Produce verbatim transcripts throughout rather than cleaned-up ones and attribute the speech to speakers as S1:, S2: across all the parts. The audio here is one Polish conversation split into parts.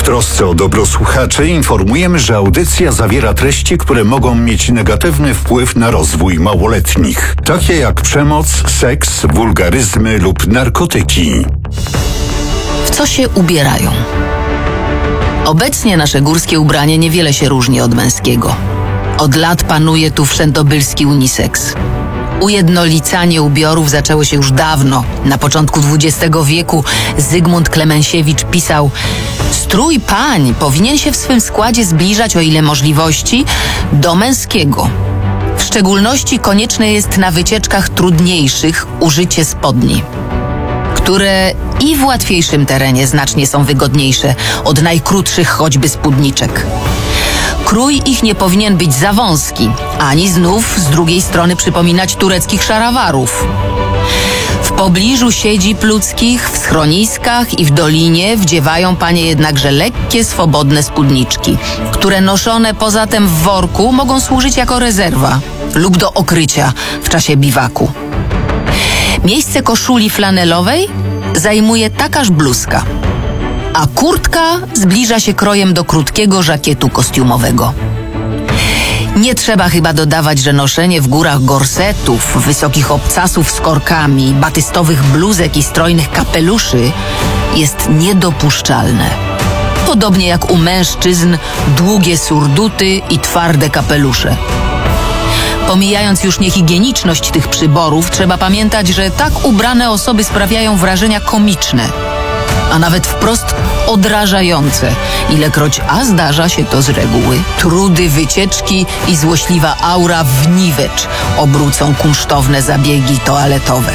S1: trosce o dobro słuchaczy informujemy, że audycja zawiera treści, które mogą mieć negatywny wpływ na rozwój małoletnich, takie jak przemoc, seks, wulgaryzmy lub narkotyki.
S2: W co się ubierają? Obecnie nasze górskie ubranie niewiele się różni od męskiego. Od lat panuje tu wszędobylski uniseks. Ujednolicanie ubiorów zaczęło się już dawno. Na początku dwudziestego wieku Zygmunt Klemensiewicz pisał: strój pań powinien się w swym składzie zbliżać, o ile możliwości, do męskiego. W szczególności konieczne jest na wycieczkach trudniejszych użycie spodni, które i w łatwiejszym terenie znacznie są wygodniejsze od najkrótszych choćby spódniczek. Krój ich nie powinien być za wąski, ani znów z drugiej strony przypominać tureckich szarawarów. W pobliżu siedzib ludzkich, w schroniskach i w dolinie wdziewają panie jednakże lekkie, swobodne spódniczki, które noszone poza tym w worku mogą służyć jako rezerwa lub do okrycia w czasie biwaku. Miejsce koszuli flanelowej zajmuje takaż bluzka, a kurtka zbliża się krojem do krótkiego żakietu kostiumowego. Nie trzeba chyba dodawać, że noszenie w górach gorsetów, wysokich obcasów z korkami, batystowych bluzek i strojnych kapeluszy jest niedopuszczalne. Podobnie jak u mężczyzn długie surduty i twarde kapelusze. Pomijając już niehigieniczność tych przyborów, trzeba pamiętać, że tak ubrane osoby sprawiają wrażenia komiczne, a nawet wprost odrażające, ilekroć, a zdarza się to z reguły, trudy wycieczki i złośliwa aura w niwecz obrócą kunsztowne zabiegi toaletowe.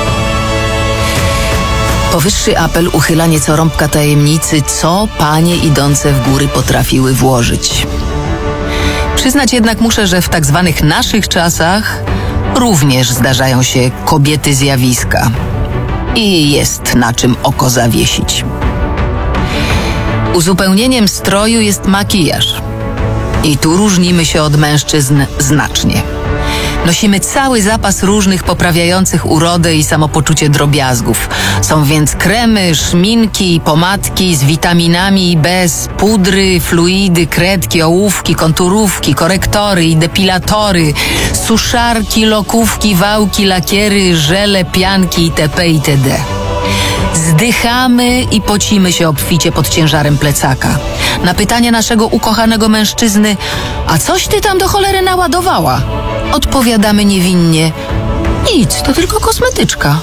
S2: Powyższy apel uchyla nieco rąbka tajemnicy, co panie idące w góry potrafiły włożyć. Przyznać jednak muszę, że w tak zwanych naszych czasach również zdarzają się kobiety zjawiska. I jest na czym oko zawiesić. Uzupełnieniem stroju jest makijaż. I tu różnimy się od mężczyzn znacznie. Nosimy cały zapas różnych poprawiających urodę i samopoczucie drobiazgów. Są więc kremy, szminki, pomadki z witaminami i bez, pudry, fluidy, kredki, ołówki, konturówki, korektory i depilatory, suszarki, lokówki, wałki, lakiery, żele, pianki itp. itd. Zdychamy i pocimy się obficie pod ciężarem plecaka. Na pytanie naszego ukochanego mężczyzny: a coś ty tam do cholery naładowała? Odpowiadamy niewinnie: nic, to tylko kosmetyczka.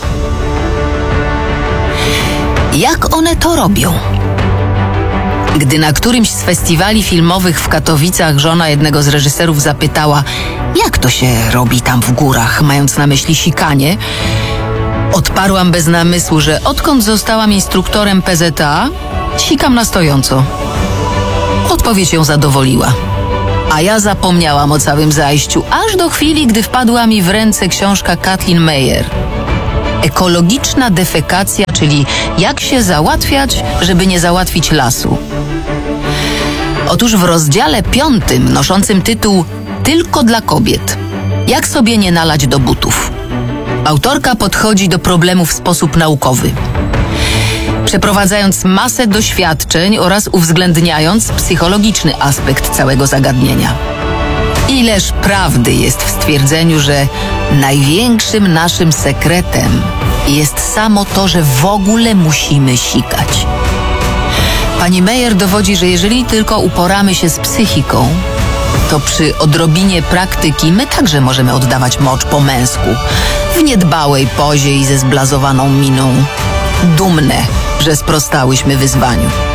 S2: Jak one to robią? Gdy na którymś z festiwali filmowych w Katowicach żona jednego z reżyserów zapytała, jak to się robi tam w górach, mając na myśli sikanie, odparłam bez namysłu, że odkąd zostałam instruktorem P Z A, sikam na stojąco. Odpowiedź ją zadowoliła. A ja zapomniałam o całym zajściu, aż do chwili, gdy wpadła mi w ręce książka Kathleen Meyer. Ekologiczna defekacja, czyli jak się załatwiać, żeby nie załatwić lasu. Otóż w rozdziale piątym, noszącym tytuł Tylko dla kobiet, jak sobie nie nalać do butów, autorka podchodzi do problemu w sposób naukowy, przeprowadzając masę doświadczeń oraz uwzględniając psychologiczny aspekt całego zagadnienia. Ileż prawdy jest w stwierdzeniu, że największym naszym sekretem jest samo to, że w ogóle musimy sikać. Pani Meyer dowodzi, że jeżeli tylko uporamy się z psychiką, to przy odrobinie praktyki my także możemy oddawać mocz po męsku, w niedbałej pozie i ze zblazowaną miną, dumne, że sprostałyśmy wyzwaniu.